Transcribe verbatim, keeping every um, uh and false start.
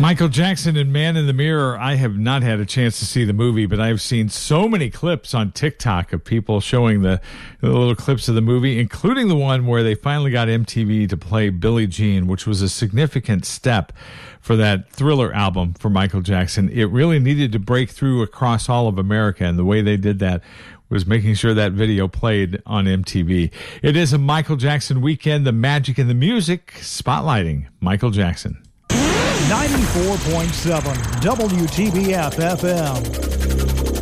Michael Jackson and Man in the Mirror. I have not had a chance to see the movie, but I've seen so many clips on TikTok of people showing the, the little clips of the movie, including the one where they finally got M T V to play Billie Jean, which was a significant step for that Thriller album for Michael Jackson. It really needed to break through across all of America, and the way they did that was making sure that video played on M T V. It is a Michael Jackson weekend, the magic and the music, spotlighting Michael Jackson. ninety-four point seven W T B F F M.